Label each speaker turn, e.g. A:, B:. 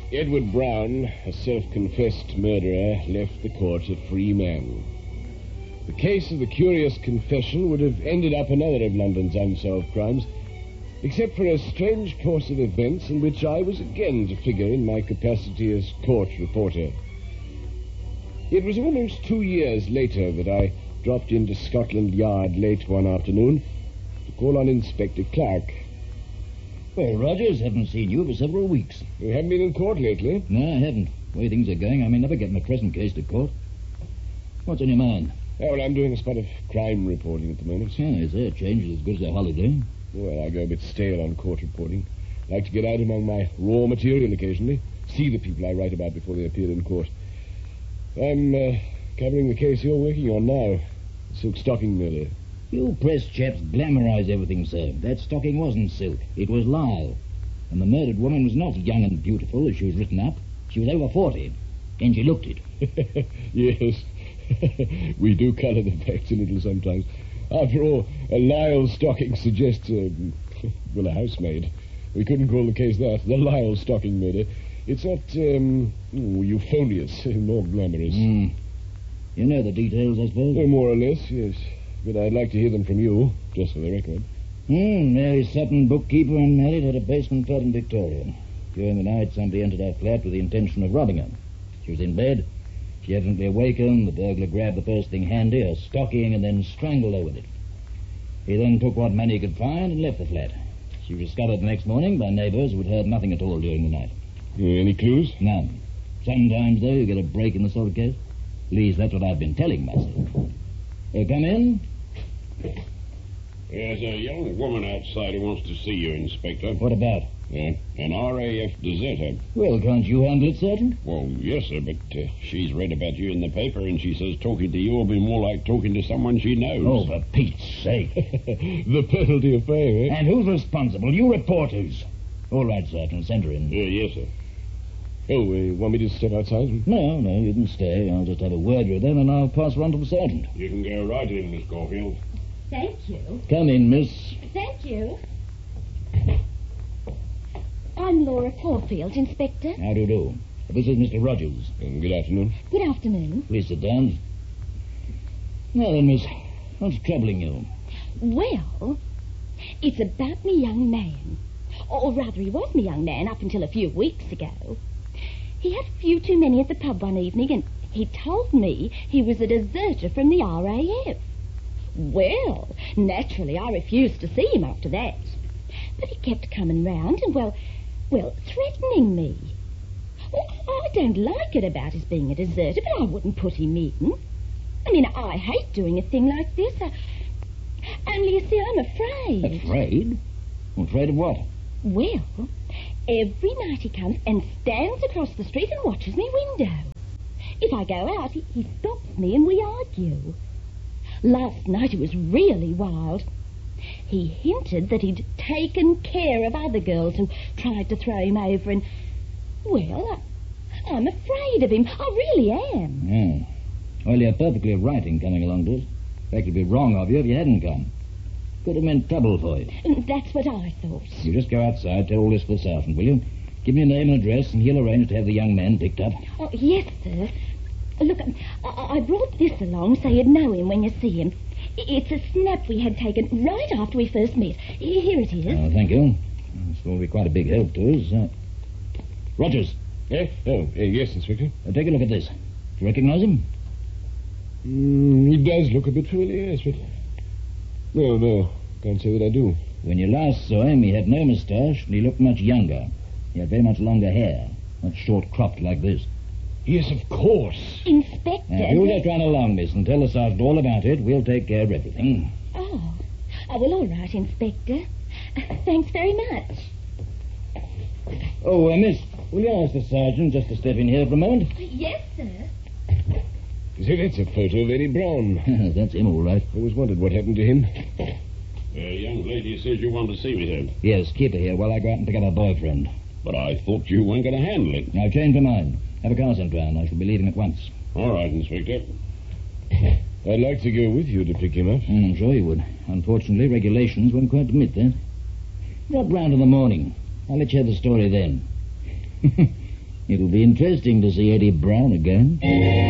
A: Edward Brown, a self-confessed murderer, left the court a free man. The case of the curious confession would have ended up another of London's unsolved crimes, except for a strange course of events in which I was again to figure in my capacity as court reporter. It was almost 2 years later that I dropped into Scotland Yard late one afternoon to call on Inspector Clark.
B: Well, Rogers, haven't seen you for several weeks.
A: You haven't been in court lately?
B: No, I haven't. The way things are going, I may never get my present case to court. What's on your mind?
A: Oh, well, I'm doing a spot of crime reporting at the moment.
B: Oh, is there a change as good as a holiday?
A: Well, I go a bit stale on court reporting. I like to get out among my raw material occasionally, see the people I write about before they appear in court. I'm covering the case you're working on now, the silk stocking murder.
B: You press chaps glamorize everything, sir. That stocking wasn't silk. It was Lyle. And the murdered woman was not young and beautiful as she was written up. She was over 40. And she looked it.
A: Yes. We do colour the facts a little sometimes. After all, a Lyle stocking suggests, a housemaid. We couldn't call the case that. The Lyle stocking murder. It's not, euphonious, nor glamorous.
B: You know the details, I suppose?
A: Oh, more or less, yes. But I'd like to hear them from you, just for the record.
B: Mary Sutton, bookkeeper and married, had a basement flat in Victoria. During the night, somebody entered her flat with the intention of robbing her. She was in bed. She evidently awakened. The burglar grabbed the first thing handy, her stocking, and then strangled her with it. He then took what money he could find and left the flat. She was discovered the next morning by neighbours who had heard nothing at all during the night.
A: Any clues?
B: None. Sometimes, though, you get a break in the sort of case. At least that's what I've been telling myself. Come in.
C: There's a young woman outside who wants to see you, Inspector.
B: What about?
C: An RAF deserter.
B: Well, can't you handle it, Sergeant?
C: Well, yes, sir, but she's read about you in the paper, and she says talking to you will be more like talking to someone she knows.
B: Oh, for Pete's sake.
A: The penalty of fame, eh?
B: And who's responsible? You reporters. All right, Sergeant, send her in.
C: Yes, sir.
A: Oh, want me to step outside?
B: No, you can stay. I'll just have a word with them, and I'll pass her on to the sergeant.
C: You can go right in, Miss Caulfield.
D: Thank you.
B: Come in, miss.
D: Thank you. I'm Laura Caulfield, Inspector.
B: How do you do? This is Mr. Rogers.
A: Good afternoon.
D: Good afternoon.
B: Please sit down. Now then, miss, what's troubling you?
D: Well, it's about me young man. Or rather, he was my young man up until a few weeks ago. He had a few too many at the pub one evening, and he told me he was a deserter from the RAF. Well, naturally, I refused to see him after that. But he kept coming round and, well, threatening me. Well, I don't like it about his being a deserter, but I wouldn't put him in. I mean, I hate doing a thing like this. Only, you see, I'm afraid.
B: Afraid? Afraid of what?
D: Well, every night he comes and stands across the street and watches me window. If I go out, he stops me and we argue. Last night it was really wild. He hinted that he'd taken care of other girls who tried to throw him over and, well, I'm afraid of him. I really am.
B: Yeah. Well, you're perfectly right in coming along to us. In fact, it'd be wrong of you if you hadn't come. Could have meant trouble for you.
D: That's what I thought.
B: You just go outside, tell all this to the sergeant, will you? Give me your name and address, and he'll arrange to have the young man picked up.
D: Oh, yes, sir. Look, I brought this along so you'd know him when you see him. It's a snap we had taken right after we first met. Here it is.
B: Oh, thank you. This will be quite a big help to us. Rogers.
A: Eh? Oh, yes, Inspector.
B: Take a look at this. Do you recognize him?
A: He does look a bit familiar, yes, but... No, can't say that I do.
B: When you last saw him, he had no moustache, and he looked much younger. He had very much longer hair, not short-cropped like this.
A: Yes, of course.
D: Inspector...
B: Now, you'll just run along, miss, and tell the sergeant all about it. We'll take care of everything.
D: Oh, well, all right, Inspector. Thanks very much.
B: Oh, miss, will you ask the sergeant just to step in here for a moment?
D: Yes, sir.
A: Say, that's a photo of Eddie Brown.
B: That's him, all right.
A: Always wondered what happened to him.
C: Young lady says you want to see me, sir.
B: Yes, keep her here while I go out and pick up her boyfriend.
C: But I thought you weren't going to handle it.
B: I've changed my mind. Have a car sent round. I shall be leaving at once.
C: All right, Inspector.
A: I'd like to go with you to pick him up.
B: I'm sure you would. Unfortunately, regulations won't quite permit that. Drop round in the morning. I'll let you have the story then. It'll be interesting to see Eddie Brown again.